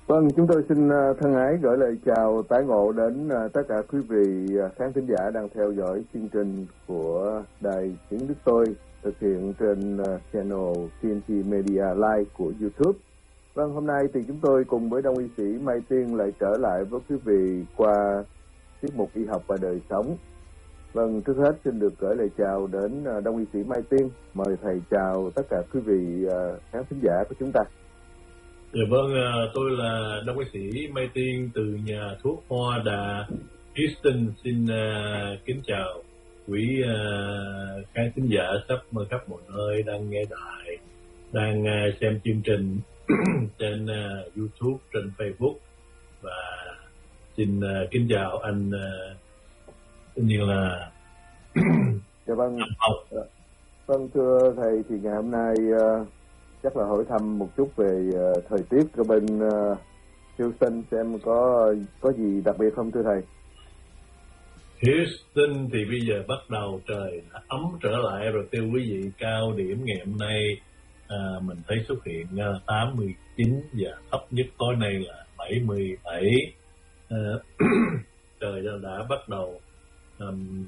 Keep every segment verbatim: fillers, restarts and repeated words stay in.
Vâng, chúng tôi xin thân ái gửi lời chào tái ngộ đến tất cả quý vị khán thính giả đang theo dõi chương trình của Đài Tiếng Đức Tôi thực hiện trên channel tê en tê Media Live của YouTube. Vâng, hôm nay thì chúng tôi cùng với Đông y sĩ Mai Tiên lại trở lại với quý vị qua tiết mục y học và đời sống. Vâng, trước hết xin được gửi lời chào đến Đông y sĩ Mai Tiên. Mời thầy chào tất cả quý vị khán thính giả của chúng ta. Dạ vâng, tôi là Đông y sĩ Mai Tiên từ nhà thuốc Hoa Đà Houston. Xin uh, kính chào quý uh, khán thính giả khắp khắp mọi nơi đang nghe đài, đang uh, xem chương trình trên uh, YouTube, trên Facebook, và xin uh, kính chào anh uh, như là dạ vâng. Vâng, thưa thầy, thì ngày hôm nay uh, chắc là hỏi thăm một chút về uh, thời tiết ở bên uh, Houston, xem có có gì đặc biệt không thưa thầy? Houston thì bây giờ bắt đầu trời đã ấm trở lại rồi thưa quý vị. Cao điểm ngày hôm nay à, mình thấy xuất hiện uh, tám mươi chín và thấp nhất tối nay là bảy mươi bảy. À, trời đã, đã bắt đầu um,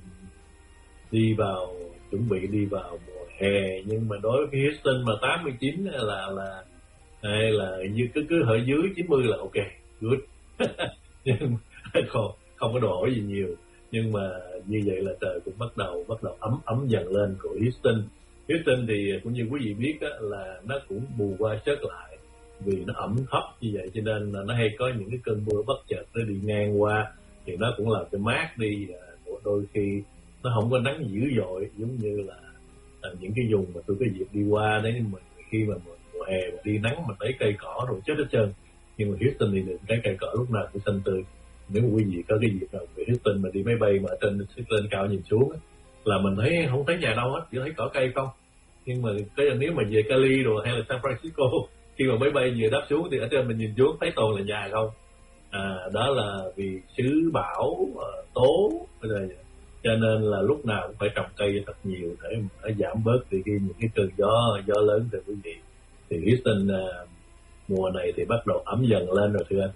đi vào chuẩn bị đi vào mùa hè, nhưng mà đối với Houston mà tám mươi chín là là hay là như cứ cứ ở dưới chín mươi là ok, good. Nhưng không không có đổi gì nhiều, nhưng mà như vậy là trời cũng bắt đầu bắt đầu ấm ấm dần lên của Houston. Houston thì cũng như quý vị biết á, là nó cũng bù qua chớt lại vì nó ẩm thấp như vậy, cho nên là nó hay có những cái cơn mưa bất chợt nó đi ngang qua, thì nó cũng làm cho mát đi. Đôi khi nó không có nắng dữ dội giống như là à, những cái vùng mà tôi có dịp đi qua đấy, mà khi mà mùa hè mà đi nắng mà thấy cây cỏ rồi chết hết trơn. Nhưng mà Houston thì được cái cây cỏ lúc nào cũng xanh tươi. Nếu mà quý vị có cái dịp nào về Houston mà đi máy bay mà ở trên lên cao nhìn xuống ấy, là mình thấy không thấy nhà đâu hết, chỉ thấy cỏ cây không. Nhưng mà cái nếu mà về Cali rồi hay là San Francisco, khi mà máy bay vừa đáp xuống thì ở trên mình nhìn xuống thấy toàn là nhà không. À, đó là vì xứ bão uh, tố bây giờ, cho nên là lúc nào cũng phải trồng cây thật nhiều để mà giảm bớt thì khi những cái cơn gió gió lớn từ quý vị. Thì Houston uh, mùa này thì bắt đầu ấm dần lên rồi thưa anh.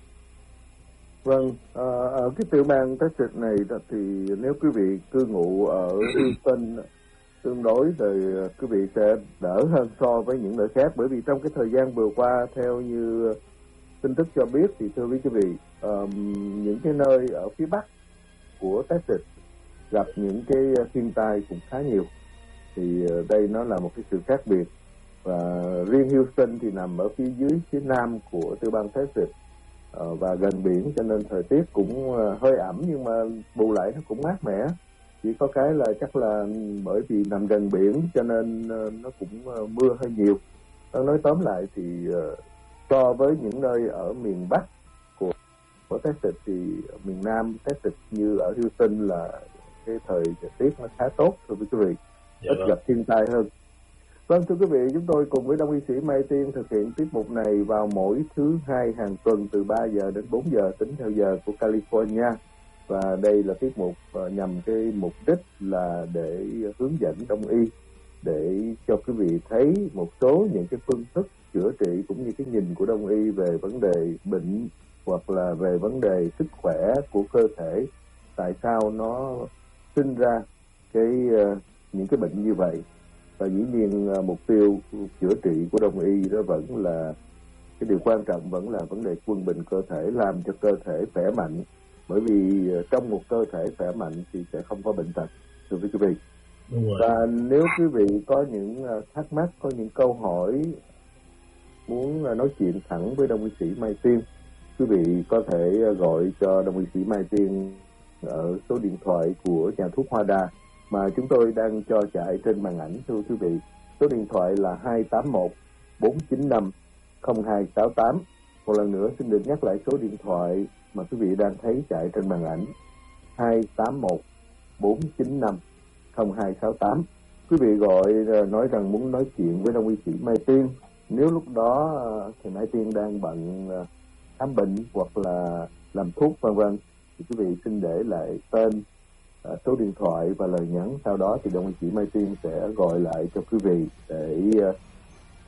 Vâng, à, ở cái tiểu bang Texas này thì nếu quý vị cư ngụ ở Houston tương đối thì quý vị sẽ đỡ hơn so với những nơi khác, bởi vì trong cái thời gian vừa qua theo như tin tức cho biết thì thưa quý vị, um, những cái nơi ở phía bắc của Texas gặp những cái thiên tai cũng khá nhiều, thì đây nó là một cái sự khác biệt. Và riêng Houston thì nằm ở phía dưới phía nam của tiểu bang Texas uh, và gần biển, cho nên thời tiết cũng uh, hơi ẩm, nhưng mà bù lại nó cũng mát mẻ. Chỉ có cái là chắc là bởi vì nằm gần biển cho nên uh, nó cũng uh, mưa hơi nhiều. Nói tóm lại thì uh, so với những nơi ở miền bắc của, của Texas thì ở miền nam Texas như ở Houston là cái thời tiết nó khá tốt thưa quý vị, ít gặp thiên tai hơn. Vâng, thưa quý vị, chúng tôi cùng với Đông y sĩ Mai Tiên thực hiện tiết mục này vào mỗi thứ hai hàng tuần từ ba giờ đến bốn giờ tính theo giờ của California. Và đây là tiết mục uh, nhằm cái mục đích là để hướng dẫn Đông y, để cho quý vị thấy một số những cái phương thức chữa trị cũng như cái nhìn của Đông y về vấn đề bệnh hoặc là về vấn đề sức khỏe của cơ thể, tại sao nó sinh ra cái uh, những cái bệnh như vậy. Và dĩ nhiên uh, mục tiêu chữa trị của Đông y đó vẫn là cái điều quan trọng, vẫn là vấn đề quân bình cơ thể, làm cho cơ thể khỏe mạnh, bởi vì uh, trong một cơ thể khỏe mạnh thì sẽ không có bệnh tật thưa quý vị. Và nếu quý vị có những uh, thắc mắc, có những câu hỏi muốn uh, nói chuyện thẳng với Đông y sĩ Mai Tiên, quý vị có thể uh, gọi cho Đông y sĩ Mai Tiên ở số điện thoại của nhà thuốc Hoa Đà mà chúng tôi đang cho chạy trên màn ảnh thưa quý vị. Số điện thoại là hai tám một bốn chín năm không hai sáu tám. Một lần nữa xin được nhắc lại số điện thoại mà quý vị đang thấy chạy trên màn ảnh: hai tám một bốn chín năm không hai sáu tám. Quý vị gọi nói rằng muốn nói chuyện với Đông y sĩ Mai Tiên. Nếu lúc đó thì Mai Tiên đang bận khám bệnh hoặc là làm thuốc vân vân thì quý vị xin để lại tên, số điện thoại và lời nhắn, sau đó thì Đông y sĩ Mai Tiên sẽ gọi lại cho quý vị để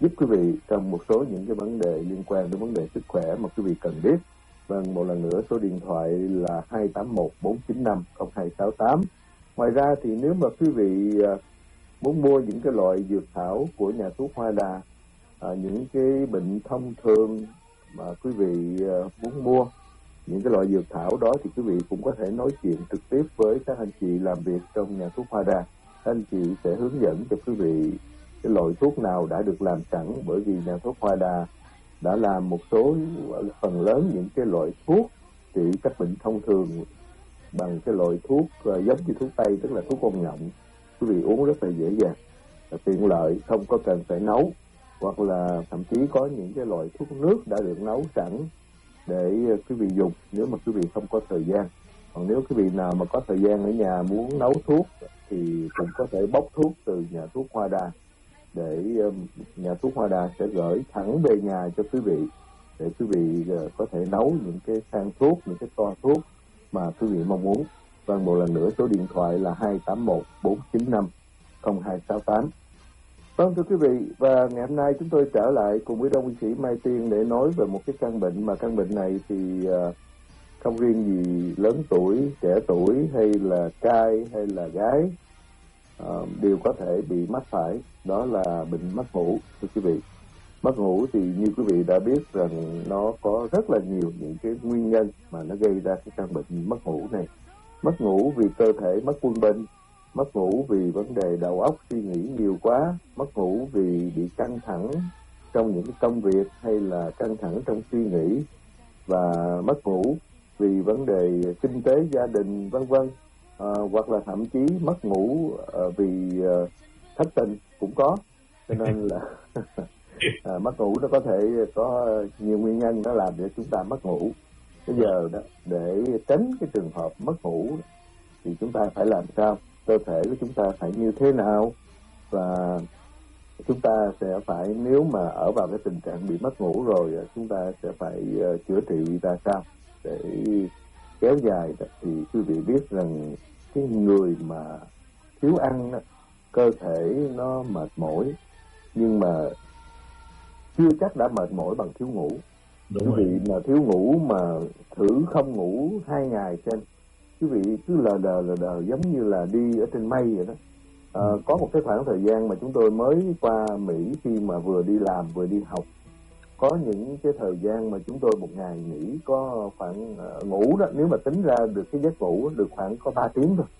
giúp quý vị trong một số những cái vấn đề liên quan đến vấn đề sức khỏe mà quý vị cần biết. Vâng, một lần nữa số điện thoại là hai tám một bốn chín năm không hai sáu tám. Ngoài ra thì nếu mà quý vị muốn mua những cái loại dược thảo của nhà thuốc Hoa Đà, à, những cái bệnh thông thường mà quý vị uh, muốn mua những cái loại dược thảo đó, thì quý vị cũng có thể nói chuyện trực tiếp với các anh chị làm việc trong nhà thuốc Hoa Đà. Các anh chị sẽ hướng dẫn cho quý vị cái loại thuốc nào đã được làm sẵn, bởi vì nhà thuốc Hoa Đà đã làm một số phần lớn những cái loại thuốc trị các bệnh thông thường bằng cái loại thuốc uh, giống như thuốc tây, tức là thuốc con nhộng. Quý vị uống rất là dễ dàng, là tiện lợi, không có cần phải nấu, hoặc là thậm chí có những cái loại thuốc nước đã được nấu sẵn để quý vị dùng nếu mà quý vị không có thời gian. Còn nếu quý vị nào mà có thời gian ở nhà muốn nấu thuốc thì cũng có thể bốc thuốc từ nhà thuốc Hoa Đà, để nhà thuốc Hoa Đà sẽ gửi thẳng về nhà cho quý vị, để quý vị có thể nấu những cái thang thuốc, những cái toa thuốc mà quý vị mong muốn. Vâng, một lần nữa số điện thoại là hai tám một bốn chín năm không hai sáu tám. Vâng, thưa quý vị, và ngày hôm nay chúng tôi trở lại cùng với Đông y sĩ Mai Tiên để nói về một cái căn bệnh mà căn bệnh này thì uh, không riêng gì lớn tuổi, trẻ tuổi hay là trai hay là gái uh, đều có thể bị mắc phải, đó là bệnh mất ngủ. Thưa quý vị, mất ngủ thì như quý vị đã biết rằng nó có rất là nhiều những cái nguyên nhân mà nó gây ra cái căn bệnh mất ngủ này. Mất ngủ vì cơ thể mất quân bình, mất ngủ vì vấn đề đầu óc suy nghĩ nhiều quá, mất ngủ vì bị căng thẳng trong những cái công việc hay là căng thẳng trong suy nghĩ, và mất ngủ vì vấn đề kinh tế gia đình vân vân, à, hoặc là thậm chí mất ngủ à, vì à, thất tình cũng có. Cho nên là à, mất ngủ nó có thể có nhiều nguyên nhân nó làm để chúng ta mất ngủ. Bây giờ đó, để tránh cái trường hợp mất ngủ thì chúng ta phải làm sao? Cơ thể của chúng ta phải như thế nào, và chúng ta sẽ phải, nếu mà ở vào cái tình trạng bị mất ngủ rồi, chúng ta sẽ phải uh, chữa trị ra sao để kéo dài. Thì quý vị biết rằng cái người mà thiếu ăn, cơ thể nó mệt mỏi, nhưng mà chưa chắc đã mệt mỏi bằng thiếu ngủ. Đúng quý vị mà thiếu ngủ mà thử không ngủ hai ngày xem, quý vị cứ lờ đờ lờ đờ giống như là đi ở trên mây vậy đó. À, có một cái khoảng thời gian mà chúng tôi mới qua Mỹ, khi mà vừa đi làm vừa đi học, có những cái thời gian mà chúng tôi một ngày nghỉ có khoảng uh, ngủ đó, nếu mà tính ra được cái giấc ngủ được khoảng có ba tiếng thôi.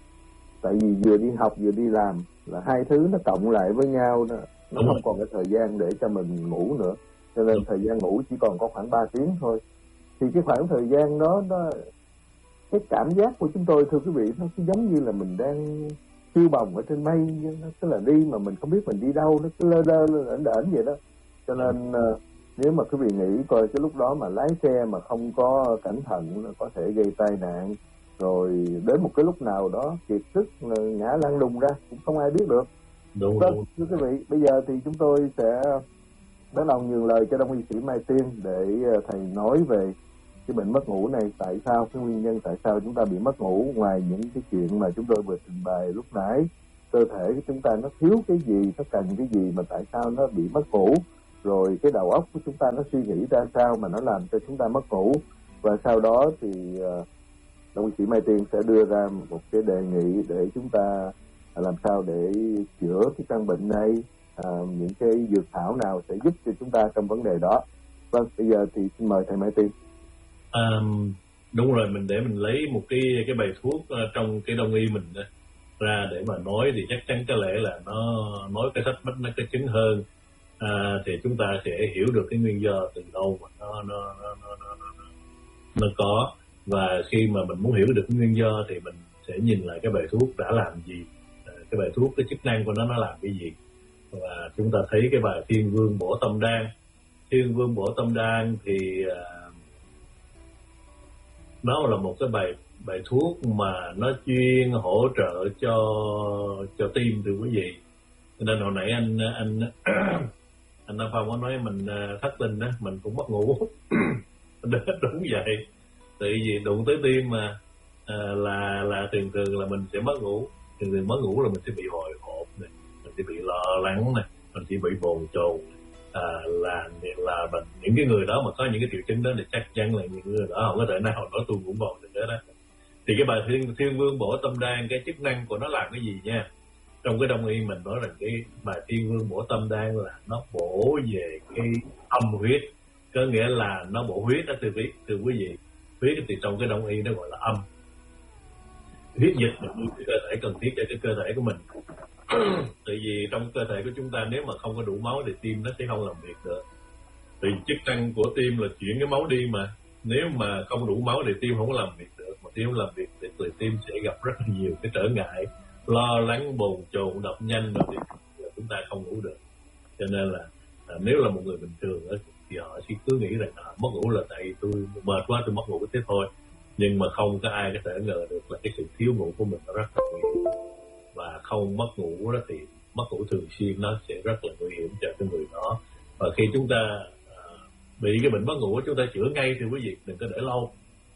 Tại vì vừa đi học vừa đi làm là hai thứ nó cộng lại với nhau đó, nó không còn cái thời gian để cho mình ngủ nữa, cho nên thời gian ngủ chỉ còn có khoảng ba tiếng thôi. Thì cái khoảng thời gian đó nó, cái cảm giác của chúng tôi, thưa quý vị, nó cứ giống như là mình đang phiêu bồng ở trên mây, nó cứ là đi mà mình không biết mình đi đâu, nó cứ lơ lơ lởn đởn vậy đó. Cho nên uh, nếu mà quý vị nghĩ coi cái lúc đó mà lái xe mà không có cẩn thận, nó có thể gây tai nạn, rồi đến một cái lúc nào đó kiệt sức ngã lăn đùng ra cũng không ai biết được. Đúng, đó, đúng. Thưa quý vị, bây giờ thì chúng tôi sẽ bắt đầu nhường lời cho Đông y sĩ Mai Tiên để thầy nói về cái bệnh mất ngủ này, tại sao, cái nguyên nhân tại sao chúng ta bị mất ngủ, ngoài những cái chuyện mà chúng tôi vừa trình bày lúc nãy, cơ thể của chúng ta nó thiếu cái gì, nó cần cái gì mà tại sao nó bị mất ngủ, rồi cái đầu óc của chúng ta nó suy nghĩ ra sao mà nó làm cho chúng ta mất ngủ, và sau đó thì uh, Đông y sĩ Mai Tiên sẽ đưa ra một cái đề nghị để chúng ta làm sao để chữa cái căn bệnh này, à, những cái dược thảo nào sẽ giúp cho chúng ta trong vấn đề đó. Vâng, bây giờ thì xin mời thầy Mai Tiên. À, đúng rồi, mình để mình lấy một cái cái bài thuốc uh, trong cái đông y mình uh, ra để mà nói, thì chắc chắn có lẽ là nó nói cái sách bách nó cái chứng hơn, à, thì chúng ta sẽ hiểu được cái nguyên do từ đâu mà nó nó nó nó nó, nó, nó có. Và khi mà mình muốn hiểu được cái nguyên do thì mình sẽ nhìn lại cái bài thuốc đã làm gì, cái bài thuốc, cái chức năng của nó nó làm cái gì. Và chúng ta thấy cái bài Thiên Vương Bổ Tâm Đan. Thiên Vương Bổ Tâm Đan thì uh, nó là một cái bài bài thuốc mà nó chuyên hỗ trợ cho cho tim, thưa quý vị. Nên hồi nãy anh anh anh Nam Phong có nói mình thất tình đó, mình cũng mất ngủ. Đúng vậy. Tại vì đụng tới tim mà à, là là thường thường là mình sẽ mất ngủ. Thường thường mất ngủ là mình sẽ bị hồi hộp này, mình sẽ bị lo lắng này, mình sẽ bị bồn chồn. à, là là bệnh, những cái người đó mà có những cái triệu chứng đó thì chắc chắn là những người đó không có thể nào nói tôi ngủ bò được nữa đó. Thì cái bài thiên thiên vương bổ tâm đan, cái chức năng của nó làm cái gì nha? Trong cái đông y mình nói rằng cái bài thiên vương bổ tâm đan là nó bổ về cái âm huyết, có nghĩa là nó bổ huyết đó thưa quý thưa quý vị. Huyết thì trong cái đông y nó gọi là âm, huyết dịch là cái cơ thể cần thiết cho cái cơ thể của mình. Tại vì trong cơ thể của chúng ta nếu mà không có đủ máu thì tim nó sẽ không làm việc được. Vì chức năng của tim là chuyển cái máu đi mà, nếu mà không đủ máu thì tim không có làm việc được, mà tim không làm việc thì tim sẽ gặp rất là nhiều cái trở ngại, lo lắng, bồn chồn, đập nhanh rồi thì chúng ta không ngủ được. Cho nên là à, nếu là một người bình thường đó, thì họ sẽ cứ nghĩ rằng à, mất ngủ là tại tôi mệt quá tôi mất ngủ thế thôi, nhưng mà không có ai có thể ngờ được là cái sự thiếu ngủ của mình nó rất là nguy hiểm, và không mất ngủ đó thì mất ngủ thường xuyên nó sẽ rất là nguy hiểm cho cái người đó. Và khi chúng ta à, bị cái bệnh mất ngủ chúng ta chữa ngay thì quý vị đừng có để lâu.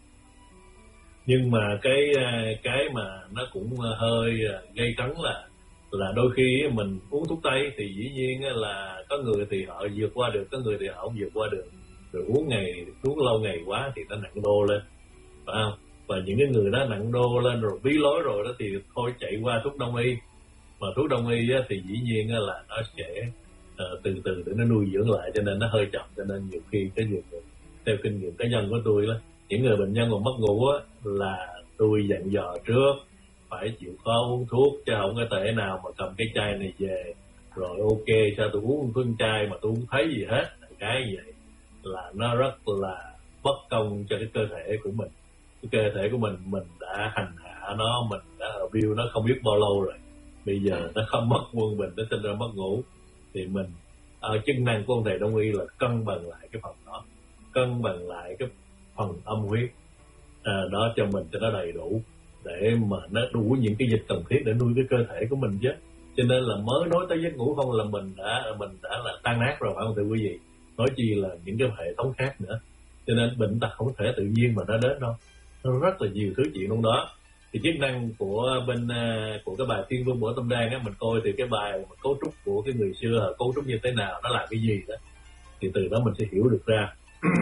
Nhưng mà cái cái mà nó cũng hơi gây cấn là là đôi khi mình uống thuốc tây thì dĩ nhiên là có người thì họ vượt qua được, có người thì họ không vượt qua được, rồi uống ngày uống lâu ngày quá thì nó nặng đô lên, phải không? Và những cái người đó nặng đô lên rồi bí lối rồi đó thì thôi chạy qua thuốc đông y. Mà thuốc đông y thì dĩ nhiên là nó sẽ uh, từ từ để nó nuôi dưỡng lại, cho nên nó hơi chậm. Cho nên nhiều khi cái việc theo kinh nghiệm cá nhân của tôi đó, những người bệnh nhân mà mất ngủ á, là tôi dặn dò trước phải chịu khó uống thuốc, chứ không có thể nào mà cầm cái chai này về rồi ok sao tôi uống thuốc chai mà tôi không thấy gì hết. Cái vậy là nó rất là bất công cho cái cơ thể của mình. Cái cơ thể của mình mình đã hành hạ nó, mình đã abuse nó không biết bao lâu rồi, bây giờ nó không mất quân bình, nó sinh ra mất ngủ, thì mình ở chức năng của ông thầy đông y là cân bằng lại cái phần đó, cân bằng lại cái phần âm huyết à, đó cho mình cho nó đầy đủ, để mà nó đủ những cái dịch cần thiết để nuôi cái cơ thể của mình chứ. Cho nên là mới nói tới giấc ngủ không là mình đã mình đã là tan nát rồi, phải không thưa quý vị? Nói chi là những cái hệ thống khác nữa. Cho nên bệnh tật không thể tự nhiên mà nó đến đâu, nó rất là nhiều thứ chuyện trong đó. Thì chức năng của bên của cái bài Thiên Vương Bổ Tâm Đan á, mình coi thì cái bài mà cấu trúc của cái người xưa cấu trúc như thế nào, nó làm cái gì đó, thì từ đó mình sẽ hiểu được ra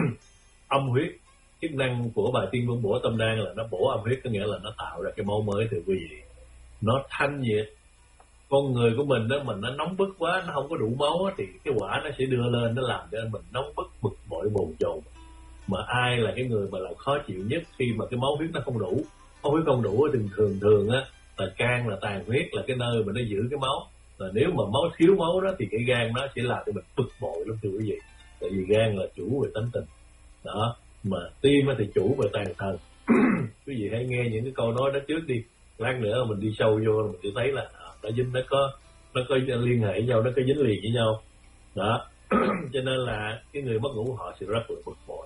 âm huyết. Chức năng của bài Thiên Vương Bổ Tâm Đan là nó bổ âm huyết, có nghĩa là nó tạo ra cái máu mới thưa quý vị. Nó thanh nhiệt con người của mình đó, mình nó nóng bức quá, nó không có đủ máu á, thì cái quả nó sẽ đưa lên, nó làm cho mình nóng bức, bực bội, bồn chồn. Mà ai là cái người mà làm khó chịu nhất khi mà cái máu huyết nó không đủ? Máu huyết không đủ thường thường thường á là can, là tàn huyết, là cái nơi mà nó giữ cái máu. Và nếu mà máu thiếu máu đó thì cái gan nó sẽ làm cho mình bực bội lắm thưa quý vị. Tại vì gan là chủ về tánh tình đó, mà tim thì chủ về tàn thần. Quý vị hãy nghe những cái câu nói đó trước đi, lát nữa mình đi sâu vô mình sẽ thấy là nó dính, nó có nó có liên hệ với nhau, nó có dính liền với nhau đó. Cho nên là cái người mất ngủ họ sẽ rất là bực bội.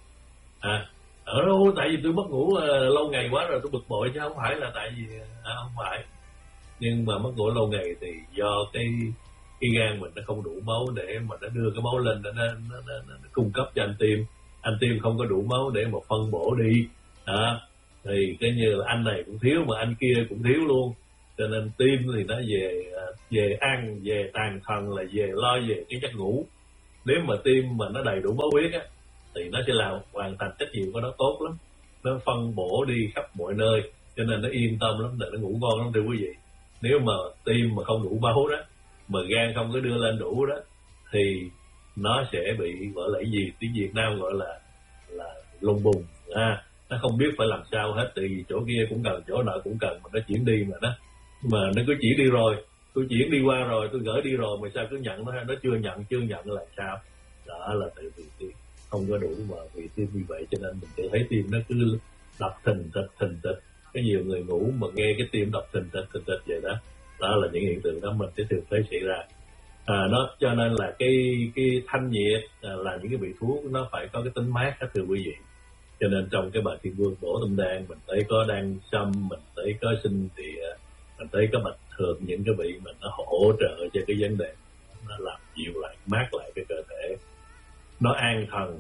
À, ở đâu tại vì tôi mất ngủ uh, lâu ngày quá rồi tôi bực bội, chứ không phải là tại vì à, không phải. Nhưng mà mất ngủ lâu ngày thì do cái cái gan mình nó không đủ máu để mà nó đưa cái máu lên, nó, nó, nó, nó, nó cung cấp cho anh tim. Anh tim không có đủ máu để mà phân bổ đi đó, thì cái như là anh này cũng thiếu mà anh kia cũng thiếu luôn. Cho nên tim thì nó về về ăn, về tàn thần, là về lo về cái giấc ngủ. Nếu mà tim mà nó đầy đủ máu huyết á thì nó sẽ làm hoàn thành trách nhiệm của nó tốt lắm, nó phân bổ đi khắp mọi nơi, cho nên nó yên tâm lắm, để nó ngủ ngon lắm thưa quý vị. Nếu mà tim mà không đủ máu đó, mà gan không có đưa lên đủ đó, thì nó sẽ bị gọi là cái gì tiếng Việt Nam gọi là là lùng bùng à, nó không biết phải làm sao hết. Tại vì chỗ kia cũng cần, chỗ nọ cũng cần, mà nó chuyển đi mà nó mà nó cứ chuyển đi rồi, tôi chuyển đi qua rồi, tôi gửi đi rồi mà sao cứ nhận nó, nó chưa nhận chưa nhận là sao? Đó là tại vì tim không có đủ, mà vì tim như vậy cho nên mình sẽ thấy tim nó cứ đập thình thịch thình thịch. Có nhiều người ngủ mà nghe cái tim đập thình thịch thình thịch vậy đó, đó là những hiện tượng đó mình sẽ thường thấy xảy ra. À, nó cho nên là cái cái thanh nhiệt à, là những cái vị thuốc nó phải có cái tính mát đó thưa quý vị. Cho nên trong cái bài Thiên Vương Bổ Tâm Đan mình thấy có đan sâm, mình thấy có sinh địa, mình thấy có bạch thường, những cái vị mình nó hỗ trợ cho cái vấn đề nó làm dịu lại, mát lại cái cơ thể, nó an thần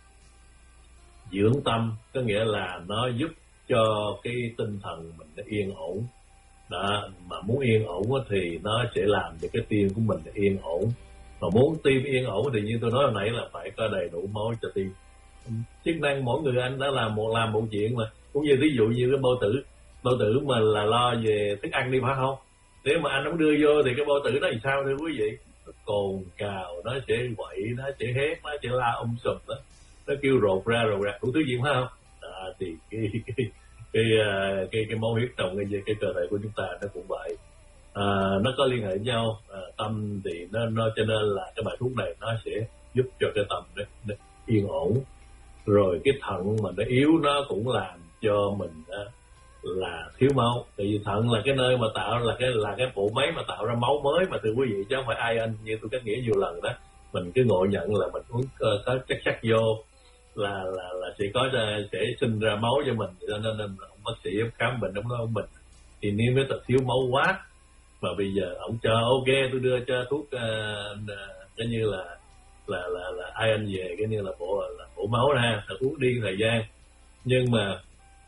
dưỡng tâm, có nghĩa là nó giúp cho cái tinh thần mình nó yên ổn đó. Mà muốn yên ổn thì nó sẽ làm cho cái tim của mình yên ổn Mà muốn tim yên ổn thì như tôi nói hồi nãy là phải có đầy đủ máu cho tim. Chức năng mỗi người anh đã làm một làm một chuyện mà, cũng như ví dụ như cái bao tử bao tử mà là lo về thức ăn đi phải không, nếu mà anh không đưa vô thì cái bao tử nó làm sao thưa quý vị, nó cồn cào, nó sẽ quậy, nó sẽ hét, nó sẽ la um sùm đó, nó kêu rột ra rột ra đủ thứ gì phải không. À, thì cái cái cái cái, cái, cái máu huyết trong cái, cái cơ thể của chúng ta nó cũng vậy. À, nó có liên hệ với nhau. À, tâm thì nó, nó cho nên là cái bài thuốc này nó sẽ giúp cho cái tâm nó, nó yên ổn. Rồi cái thận mà nó yếu nó cũng làm cho mình á, là thiếu máu. Tại vì thận là cái nơi mà tạo là cái là cái bộ máy mà tạo ra máu mới mà thưa quý vị, chứ không phải ai anh như tôi cách nghĩa nhiều lần đó, mình cứ ngộ nhận là mình uống có chắc chắc vô là là là sẽ có sẽ sinh ra máu cho mình, cho nên, nên ông bác sĩ khám bệnh ông nói ông mình thì nếu mới tập thiếu máu quá mà bây giờ ông cho ok tôi đưa cho thuốc uh, cái như là là là là ai anh về cái như là bộ là bộ máu ra là uống đi thời gian, nhưng mà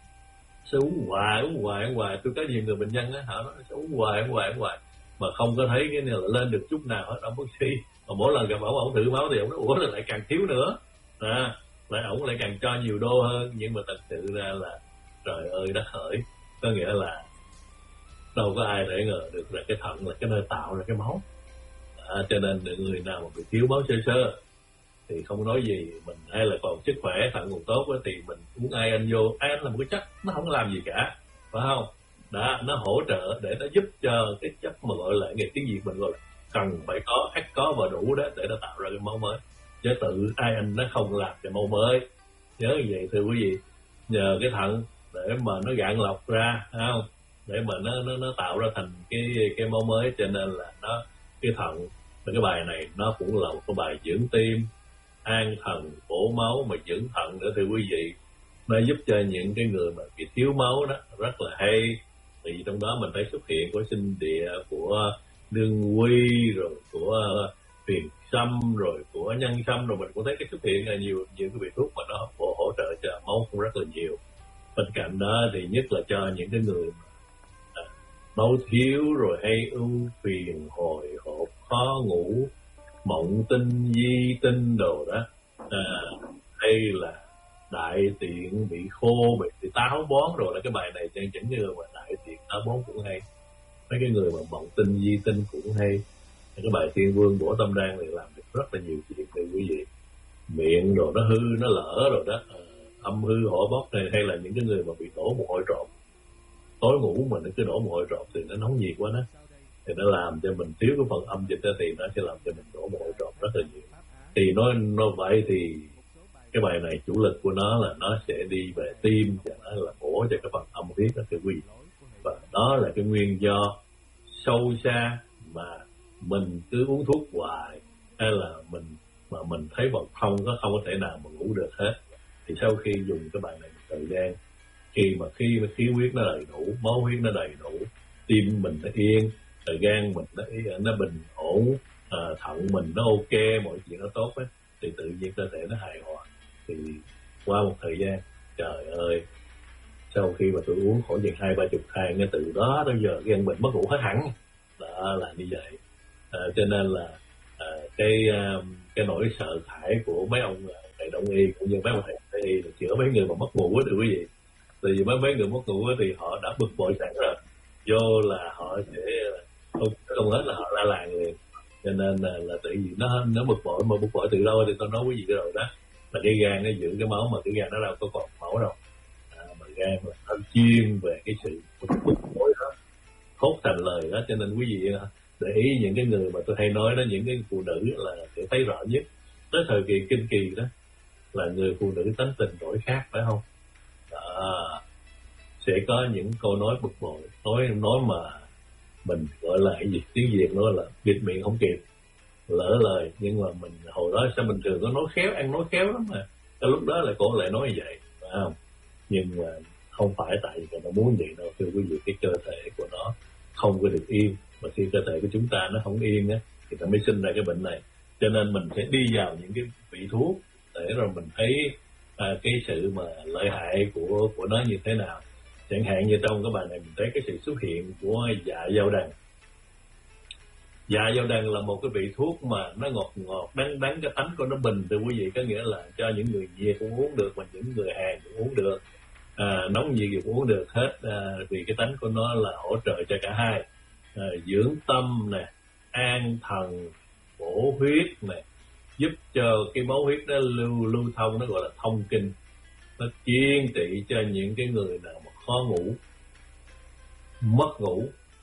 sẽ uống hoài uống hoài uống hoài tôi có nhiều người bệnh nhân á họ nói sẽ uống hoài uống hoài uống hoài mà không có thấy cái này là lên được chút nào hết. Ông bác sĩ mà mỗi lần gặp ông ông thử máu thì ông nói ủa là lại càng thiếu nữa, à, lại ổng lại càng cho nhiều đô hơn, nhưng mà thật sự ra là trời ơi đất hỡi, có nghĩa là đâu có ai để ngờ được là cái thận là cái nơi tạo ra cái máu. À, cho nên người nào mà bị thiếu máu sơ sơ thì không nói gì mình, hay là còn sức khỏe thận còn tốt thì mình uống ai anh vô. Ai anh là một cái chất nó không làm gì cả phải không, đó nó hỗ trợ để nó giúp cho cái chất mà gọi là nghề tiếng Việt mình gọi là cần phải có ắt có và đủ đó để nó tạo ra cái máu mới, chứ tự ai anh nó không làm cái máu mới. Nhớ như vậy thưa quý vị, nhờ cái thận để mà nó gạn lọc ra phải không, để mà nó nó nó tạo ra thành cái cái máu mới, cho nên là nó cái thận cái bài này nó cũng là một cái bài dưỡng tim, an thần, bổ máu mà dưỡng thận nữa thưa quý vị. Nó giúp cho những cái người mà bị thiếu máu đó rất là hay. Thì trong đó mình thấy xuất hiện của sinh địa, của đương quy, rồi của huyền sâm, rồi của nhân sâm, rồi mình cũng thấy cái xuất hiện là nhiều nhiều cái vị thuốc mà nó hỗ, hỗ trợ cho máu cũng rất là nhiều. Bên cạnh đó thì nhất là cho những cái người à, máu thiếu rồi hay ưu phiền, hồi hộp, khó ngủ, mộng tinh, di tinh đồ đó, à, hay là đại tiện bị khô, bị, bị táo bón rồi, là cái bài này chẳng chẳng như mà đại tiện táo bón cũng hay. Mấy cái người mà mộng tinh, di tinh cũng hay. Cái bài Thiên Vương Bổ Tâm Đan này làm được rất là nhiều chuyện thưa quý vị. Miệng rồi nó hư, nó lỡ rồi đó, à, âm hư hỏa bốc này, hay là những cái người mà bị đổ mồ hôi trộm, tối ngủ mà nó cứ đổ mồ hôi trộm thì nó nóng nhiệt quá đó, thì nó làm cho mình thiếu cái phần âm dịch đó, thì nó sẽ làm cho mình đổ mồ hôi trộm rất là nhiều. Thì nói nói vậy thì cái bài này chủ lực của nó là nó sẽ đi về tim, và nó là bổ cho cái phần âm huyết đó thưa quý vị. Và đó là cái nguyên do sâu xa mà mình cứ uống thuốc hoài, hay là mình mà mình thấy bằng không có không có thể nào mà ngủ được hết. Thì sau khi dùng cái bài này một thời gian, khi mà khi mà khí huyết nó đầy đủ, máu huyết nó đầy đủ, tim mình nó yên, thời gian mình nó nó bình ổn, à, thận mình nó ok, mọi chuyện nó tốt ấy, thì tự nhiên cơ thể nó hài hòa. Thì qua một thời gian, trời ơi, sau khi mà tôi uống khoảng chừng hai ba chục thang, ngay từ đó tới giờ cái bệnh mất ngủ hết hẳn. Đó là như vậy. À, cho nên là à, cái cái nỗi sợ hãi của mấy ông thầy đông y cũng như mấy ông thầy tây y là chữa mấy người mà mất ngủ á, thưa quý vị. Tại vì mấy mấy người mất ngủ thì họ đã bực bội sẵn rồi, vô là họ sẽ không không hết là họ ra làng liền. Cho nên là, là tự nhiên nó nó bực bội, mà bực bội từ lâu thì tôi nói quý vị rồi đó, là cái gan nó giữ cái máu, mà cái gan nó đâu có còn máu đâu. À, mà gan là nó chuyên về cái sự bực bội đó, thốt thành lời đó. Cho nên quý vị để ý những cái người mà tôi hay nói đó, những cái phụ nữ là sẽ thấy rõ nhất tới thời kỳ kinh kỳ đó, là người phụ nữ tánh tình đổi khác phải không? Đó, sẽ có những câu nói bực bội, nói nói mà mình gọi là cái gì, tiếng Việt nói là bịt miệng không kịp, lỡ lời. Nhưng mà mình hồi đó sao mình thường có nói khéo, ăn nói khéo lắm mà cái lúc đó là cô lại nói như vậy phải không? Nhưng mà không phải tại vì nó muốn vậy đâu thưa quý vị. Cái cơ thể của nó không có được yên, mà khi cơ thể của chúng ta nó không yên á thì nó mới sinh ra cái bệnh này. Cho nên mình sẽ đi vào những cái vị thuốc để rồi mình thấy à, cái sự mà lợi hại của của nó như thế nào. Chẳng hạn như trong cái bài này mình thấy cái sự xuất hiện của dạ dao đằng. Dạ dao đằng là một cái vị thuốc mà nó ngọt ngọt đắng đắng, cái tánh của nó bình thưa quý vị, có nghĩa là cho những người nhiệt cũng uống được và những người hàn cũng uống được, à, nóng nhiệt gì cũng uống được hết, à, vì cái tánh của nó là hỗ trợ cho cả hai, à, dưỡng tâm nè, an thần, bổ huyết nè, giúp cho cái máu huyết nó lưu lưu thông, nó gọi là thông kinh, nó chuyên trị cho những cái người nào mà khó ngủ, mất ngủ,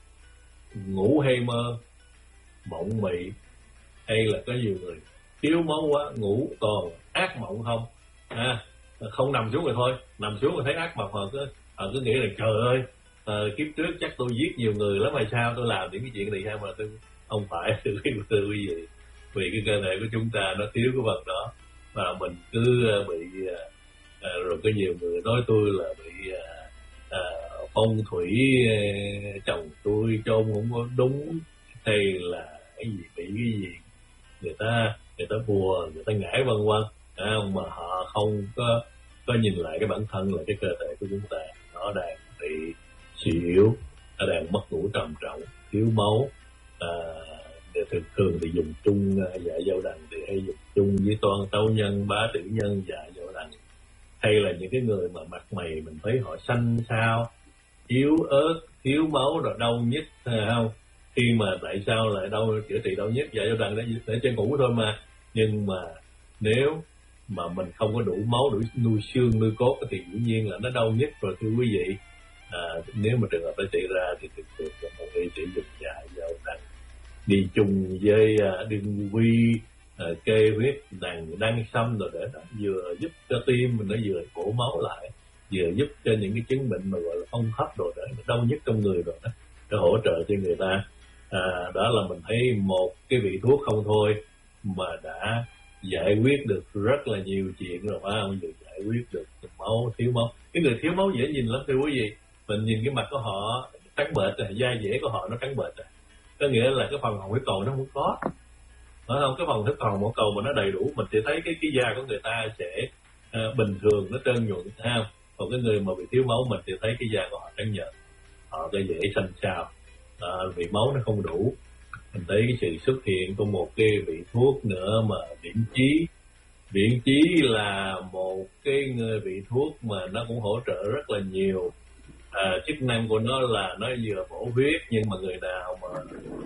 ngủ hay mơ, mộng mị, hay là có nhiều người thiếu máu quá, ngủ toàn ác mộng không, à, không nằm xuống rồi thôi, nằm xuống rồi thấy ác mộng, họ cứ họ cứ nghĩ là trời ơi, à, kiếp trước chắc tôi giết nhiều người lắm hay sao, tôi làm những cái chuyện này hay mà tôi không phải. Thưa quý vị, vì cái cơ thể của chúng ta nó thiếu cái vật đó, và mình cứ bị à, rồi có nhiều người nói tôi là bị à, à, phong thủy à, chồng tôi chôn không có đúng, hay là cái gì bị cái gì, người ta người ta bùa, người ta ngải vân vân, à, mà họ không có có nhìn lại cái bản thân là cái cơ thể của chúng ta nó đang bị suy yếu, nó đang mất ngủ trầm trọng, thiếu máu. À, thường thường thì dùng chung dạ dao đằng thì hay dùng chung với toan tấu nhân, bá tử nhân, dạ dao đằng, hay là những cái người mà mặt mày mình thấy họ xanh xao, yếu ớt, thiếu máu rồi đau nhức, không? Khi mà tại sao lại đau, chữa trị đau nhức, dạ dao đằng để để cho ngủ thôi mà, nhưng mà nếu mà mình không có đủ máu, đủ nuôi xương nuôi cốt thì dĩ nhiên là nó đau nhức rồi thưa quý vị. À, nếu mà trường hợp nó xảy ra thì thường thường là một y sĩ dùng dạ dao đằng đi chung với uh, đương quy, uh, kê huyết đằng đăng sâm rồi để nó vừa giúp cho tim mình nó vừa bổ máu lại, vừa giúp cho những cái chứng bệnh mà gọi là phong hấp rồi để nó đau nhức trong người rồi đó, để hỗ trợ cho người ta. À, đó là mình thấy một cái vị thuốc không thôi mà đã giải quyết được rất là nhiều chuyện rồi, phải không? Vừa giải quyết được máu, thiếu máu, cái người thiếu máu dễ nhìn lắm thưa quý vị, mình nhìn cái mặt của họ trắng bệch rồi, da dẻ của họ nó trắng bệch rồi, có nghĩa là cái phần hồng huyết cầu nó không có, phải không? Cái phần huyết cầu một cầu mà nó đầy đủ, mình sẽ thấy cái cái da của người ta sẽ uh, bình thường, nó trơn nhuận, thấy không? Còn cái người mà bị thiếu máu mình sẽ thấy cái da của họ trắng nhợt, họ có dễ xanh xao, à, vì máu nó không đủ. Mình thấy cái sự xuất hiện của một cái vị thuốc nữa mà viễn chí. Viễn chí là một cái vị thuốc mà nó cũng hỗ trợ rất là nhiều. À, chức năng của nó là nó vừa bổ huyết, nhưng mà người nào mà,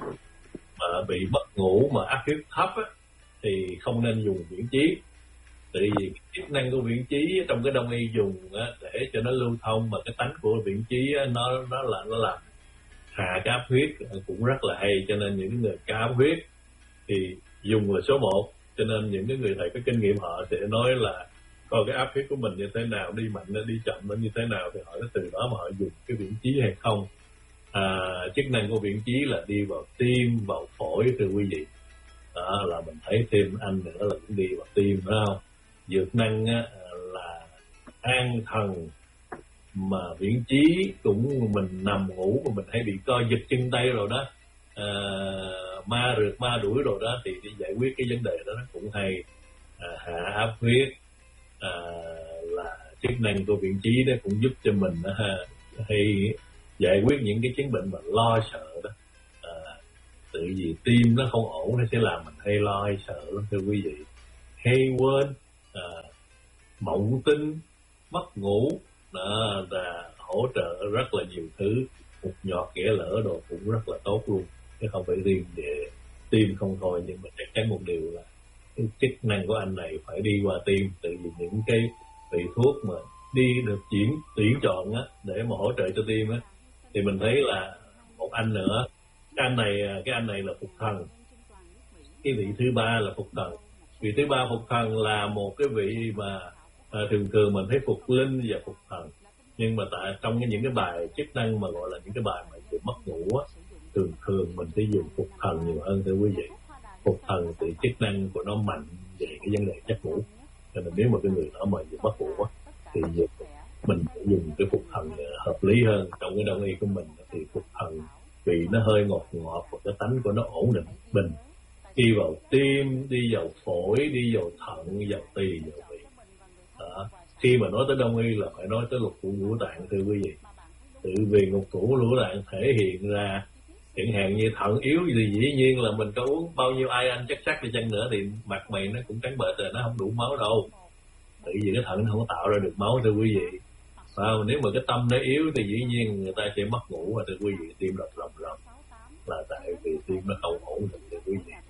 mà bị mất ngủ mà áp huyết thấp á, thì không nên dùng viễn chí. Tại vì chức năng của viễn chí trong cái đông y dùng á, để cho nó lưu thông, mà cái tánh của viễn chí á, nó nó là nó làm hạ cái áp huyết cũng rất là hay, cho nên những người cao áp huyết thì dùng là số một. Cho nên những cái người thầy có kinh nghiệm họ sẽ nói là coi cái áp huyết của mình như thế nào, đi mạnh nó đi chậm nó như thế nào, thì họ sẽ từ đó mà họ dùng cái viễn chí hay không. À, chức năng của viễn chí là đi vào tim, vào phổi thưa quý vị. Đó là mình thấy thêm anh nữa là cũng đi vào tim, phải không? Dược năng á, là an thần, mà viễn chí cũng mình nằm ngủ mà mình hay bị co giật chân tay rồi đó, à, ma rượt ma đuổi rồi đó, thì đi giải quyết cái vấn đề đó nó cũng hay. À, hạ áp huyết à, là chức năng của viễn chí đó, cũng giúp cho mình đó, ha, hay giải quyết những cái chứng bệnh mà lo sợ đó. À, tự vì tim nó không ổn nó sẽ làm mình hay lo hay sợ lắm thưa quý vị, hay quên, à, mộng tinh, mất ngủ đó, là hỗ trợ rất là nhiều thứ. Một giọt ghẻ lỡ đồ cũng rất là tốt luôn, chứ không phải riêng về tim không thôi. Nhưng mà chắc chắn một điều là cái chức năng của anh này phải đi qua tim, tự vì những cái vị thuốc mà đi được chuyển tuyển chọn á, để mà hỗ trợ cho tim á, thì mình thấy là một anh nữa, cái anh này cái anh này là phục thần. Cái vị thứ ba là phục thần. Vị thứ ba phục thần là một cái vị mà à, thường thường mình thấy phục linh và phục thần, nhưng mà tại trong cái những cái bài chức năng mà gọi là những cái bài mà về mất ngủ á, thường thường mình sẽ dùng phục thần nhiều hơn thưa quý vị. Phục thần thì chức năng của nó mạnh về cái vấn đề giấc ngủ, cho nên nếu mà cái người đó mà về mất ngủ á, thì mình phải dùng cái phục thần hợp lý hơn. Trong cái đông y của mình thì phục thần vì nó hơi ngọt ngọt và cái tánh của nó ổn định bình, đi vào tim, đi vào phổi, đi vào thận, vào tỳ, vào vị. Đó. Khi mà nói tới đông y là phải nói tới lục phủ ngũ tạng thưa quý vị. Tự vì lục phủ ngũ tạng thể hiện ra Chẳng hạn như thận yếu thì dĩ nhiên là mình có uống bao nhiêu ai anh chắc chắc đi chăng nữa thì mặt mày nó cũng trắng bệch rồi, nó không đủ máu đâu. Tại vì cái thận nó không có tạo ra được máu thưa quý vị. Và nếu mà cái tâm nó yếu thì dĩ nhiên người ta sẽ mất ngủ, và thưa quý vị tim đập rầm rầm là tại vì tim nó không ổn định thưa quý vị.